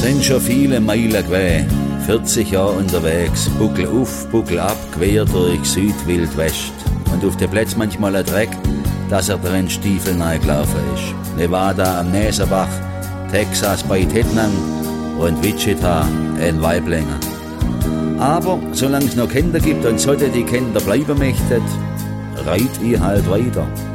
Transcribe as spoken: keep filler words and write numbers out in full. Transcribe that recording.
Sind schon viele Meilen gewesen, vierzig Jahre unterwegs, Buckel auf, Buckel ab, quer durch Südwild West. Und auf der Plätz manchmal ein Dreck, dass er drin Stiefel gelaufen ist. Nevada am Näserbach, Texas bei Tettnang und Wichita in Waiblingen. Aber solange es noch Kinder gibt und sollte die Kinder bleiben möchten, reit ich halt weiter.